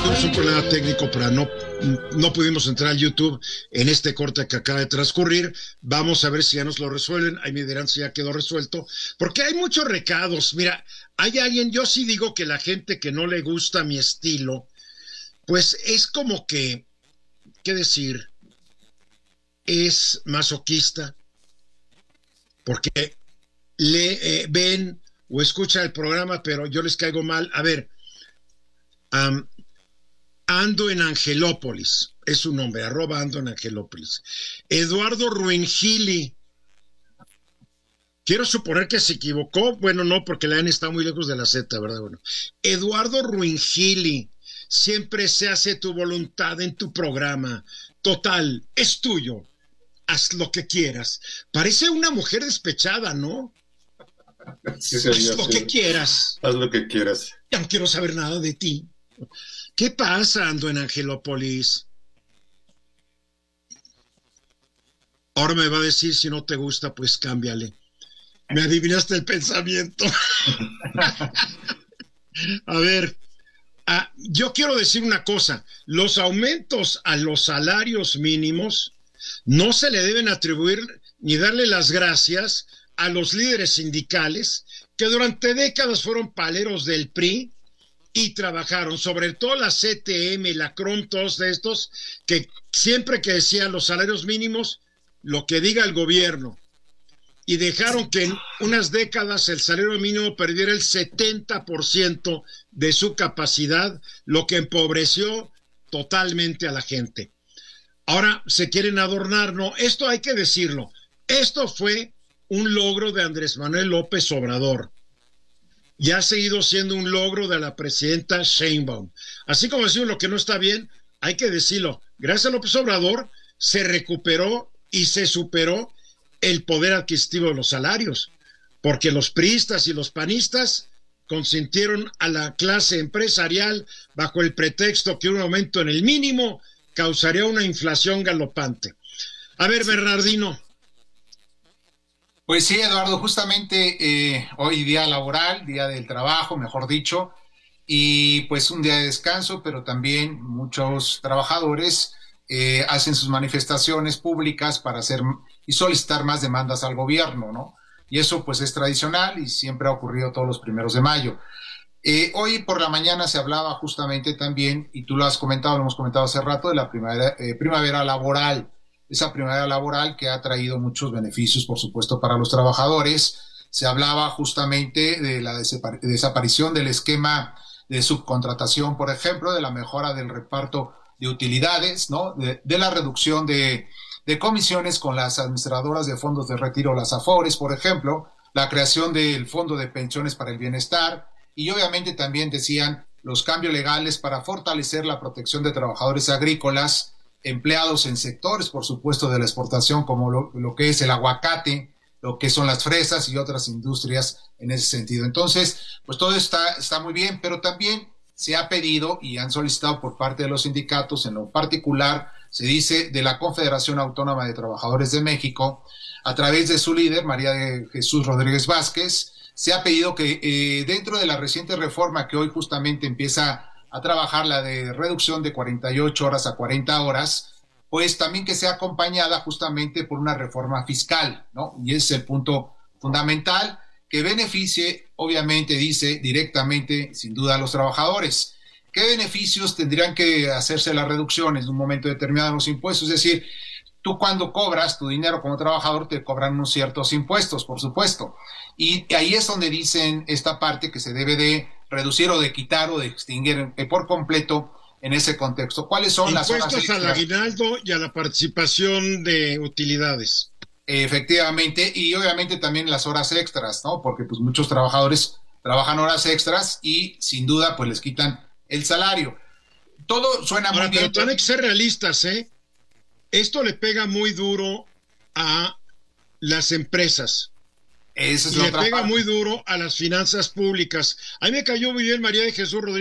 tuvimos un problema técnico para no pudimos entrar al YouTube en este corte que acaba de transcurrir. Vamos a ver si ya nos lo resuelven. Ahí me dirán si ya quedó resuelto, porque hay muchos recados. Mira, hay alguien, yo sí digo que la gente que no le gusta mi estilo, pues es como que, ¿qué decir? Es masoquista, porque ven o escuchan el programa, pero yo les caigo mal. A ver, ando en Angelópolis, es su nombre, @ando en Angelópolis. Eduardo Ruingili, quiero suponer que se equivocó, bueno, no, porque la N está muy lejos de la Z, ¿verdad? Bueno, Eduardo Ruingili, siempre se hace tu voluntad en tu programa, total, es tuyo, haz lo que quieras. Parece una mujer despechada, ¿no? Sí, señor, haz lo que quieras. Haz lo que quieras. Ya no quiero saber nada de ti. ¿Qué pasa, ando en Angelópolis? Ahora me va a decir, si no te gusta, pues cámbiale. Me adivinaste el pensamiento. A ver, yo quiero decir una cosa. Los aumentos a los salarios mínimos no se le deben atribuir ni darle las gracias a los líderes sindicales que durante décadas fueron paleros del PRI y trabajaron, sobre todo la CTM, la CROM, todos estos, que siempre que decían los salarios mínimos, lo que diga el gobierno, y dejaron que en unas décadas el salario mínimo perdiera el 70% de su capacidad, lo que empobreció totalmente a la gente. Ahora se quieren adornar, no, esto hay que decirlo, esto fue un logro de Andrés Manuel López Obrador. Ya ha seguido siendo un logro de la presidenta Sheinbaum. Así como decimos lo que no está bien, hay que decirlo. Gracias a López Obrador se recuperó y se superó el poder adquisitivo de los salarios, porque los priistas y los panistas consintieron a la clase empresarial bajo el pretexto que un aumento en el mínimo causaría una inflación galopante. A ver, Bernardino. Pues sí, Eduardo, justamente hoy día laboral, día del trabajo, mejor dicho, y pues un día de descanso, pero también muchos trabajadores hacen sus manifestaciones públicas para hacer y solicitar más demandas al gobierno, ¿no? Y eso pues es tradicional y siempre ha ocurrido todos los 1 de mayo. Hoy por la mañana se hablaba justamente también, y tú lo has comentado, lo hemos comentado hace rato, de la primavera laboral. Esa primavera laboral que ha traído muchos beneficios, por supuesto, para los trabajadores. Se hablaba justamente de la desaparición del esquema de subcontratación, por ejemplo, de la mejora del reparto de utilidades, ¿no? De la reducción de comisiones con las administradoras de fondos de retiro, las AFORES, por ejemplo, la creación del Fondo de Pensiones para el Bienestar, y obviamente también decían los cambios legales para fortalecer la protección de trabajadores agrícolas, empleados en sectores, por supuesto, de la exportación, como lo que es el aguacate, lo que son las fresas y otras industrias en ese sentido. Entonces, pues todo está muy bien, pero también se ha pedido y han solicitado por parte de los sindicatos, en lo particular, se dice, de la Confederación Autónoma de Trabajadores de México, a través de su líder, María de Jesús Rodríguez Vázquez, se ha pedido que dentro de la reciente reforma que hoy justamente empieza a trabajar, la de reducción de 48 horas a 40 horas, pues también que sea acompañada justamente por una reforma fiscal, ¿no? Y ese es el punto fundamental, que beneficie, obviamente, dice, directamente, sin duda, a los trabajadores. ¿Qué beneficios tendrían que hacerse las reducciones en un momento determinado de los impuestos? Es decir, tú cuando cobras tu dinero como trabajador te cobran unos ciertos impuestos, por supuesto. Y ahí es donde dicen esta parte que se debe de reducir o de quitar o de extinguir por completo en ese contexto. ¿Cuáles son las horas extras? Impuestos al aguinaldo y a la participación de utilidades. Efectivamente, y obviamente también las horas extras, ¿no? Porque pues muchos trabajadores trabajan horas extras y sin duda pues les quitan el salario. Todo suena muy bien. Pero tienen que ser realistas, ¿eh? Esto le pega muy duro a las empresas. Esa es y la le otra pega parte. muy duro a las finanzas públicas. A mí me cayó muy bien María de Jesús Rodríguez